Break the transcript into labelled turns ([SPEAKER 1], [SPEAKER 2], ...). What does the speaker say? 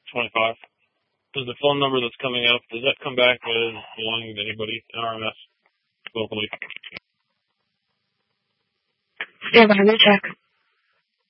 [SPEAKER 1] 25. Does the phone number that's coming up, does that come back as belonging to anybody in RMS locally?
[SPEAKER 2] Stand by, recheck.